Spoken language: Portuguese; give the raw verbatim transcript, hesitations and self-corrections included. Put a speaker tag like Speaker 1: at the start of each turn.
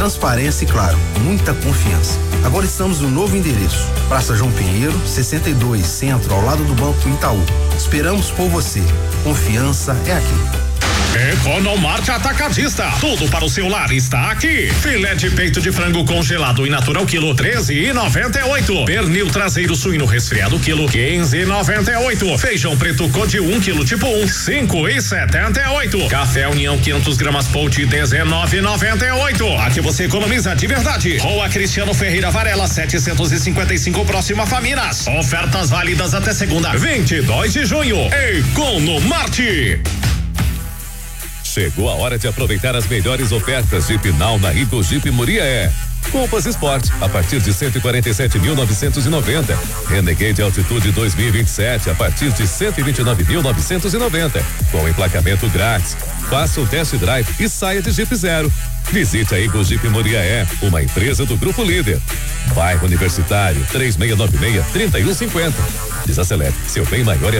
Speaker 1: transparência e, claro, muita confiança. Agora estamos no novo endereço, Praça João Pinheiro, sessenta e dois, Centro, ao lado do Banco Itaú. Esperamos por você. Confiança é aqui.
Speaker 2: Economarte Atacadista, tudo para o seu lar está aqui. Filé de peito de frango congelado e natural quilo treze e noventa e oito. Pernil traseiro suíno resfriado quilo quinze e noventa e oito. Feijão preto Code um quilo tipo um cinco e setenta e oito. Café União quinhentos gramas Pote dezenove e noventa e oito. Aqui você economiza de verdade. Rua Cristiano Ferreira Varela setecentos e cinquenta e cinco, próxima Faminas. Ofertas válidas até segunda, vinte e dois de junho. Economarte.
Speaker 3: Chegou a hora de aproveitar as melhores ofertas de final na Eagle Jeep Muriaé. Compass Sport a partir de cento e quarenta e sete mil novecentos e noventa. Renegade Altitude dois mil e vinte e sete a partir de cento e vinte e nove mil novecentos e noventa, com emplacamento grátis. Faça o test drive e saia de Jeep Zero. Visite a Eagle Jeep Muriaé, uma empresa do Grupo Líder. Bairro Universitário três seis nove seis, três um cinco zero. Desacelere, seu bem maior é